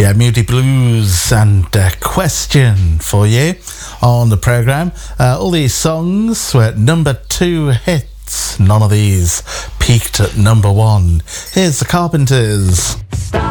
Yeah, Moody Blues and Question for you on the programme. All these songs were number 2 hits. None of these peaked at number 1. Here's the Carpenters.